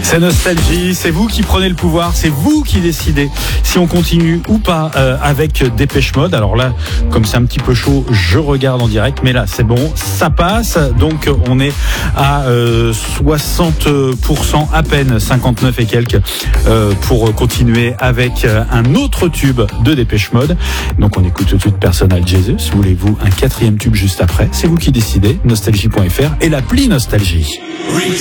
C'est Nostalgie, c'est vous qui prenez le pouvoir, c'est vous qui décidez si on continue ou pas avec Dépêche Mode. Alors là, comme c'est un petit peu chaud, je regarde en direct, mais là c'est bon, ça passe. Donc on est à 60% à peine, 59 et quelques, pour continuer avec un autre tube de Dépêche Mode. Donc on écoute tout de suite Personal Jesus. Voulez-vous un quatrième tube juste après? C'est vous qui décidez, nostalgie.fr et l'appli Nostalgie.